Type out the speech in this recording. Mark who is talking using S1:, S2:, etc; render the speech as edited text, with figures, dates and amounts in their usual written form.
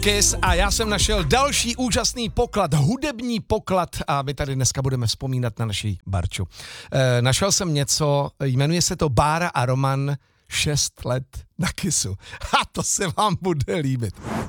S1: Kiss a já jsem našel další úžasný poklad, hudební poklad a my tady dneska budeme vzpomínat na naší Barču. Našel jsem něco, jmenuje se to Bára a Roman 6 let na Kissu. A to se vám bude líbit.